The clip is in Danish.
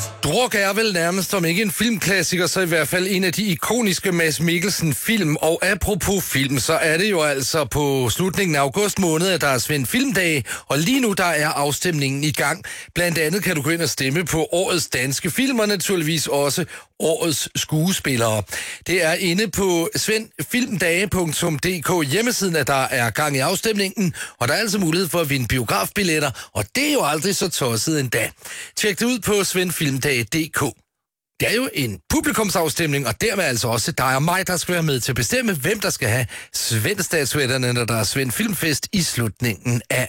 Druk er vel nærmest, om ikke en filmklassiker, så i hvert fald en af de ikoniske Mads Mikkelsen-film. Og apropos film, så er det jo altså på slutningen af august måned, at der er Svend Filmdage, og lige nu der er afstemningen i gang. Blandt andet kan du gå ind og stemme på årets danske film, og naturligvis også årets skuespillere. Det er inde på svendfilmdage.dk hjemmesiden, at der er gang i afstemningen, og der er altså mulighed for at vinde biografbilletter, og det er jo aldrig så tosset endda. Tjek det ud på svendfilmdage.dk. Det er jo en publikumsafstemning, og dermed altså også dig og mig, der skal være med til at bestemme, hvem der skal have Svendstatuetterne, når der er Svend Filmfest i slutningen af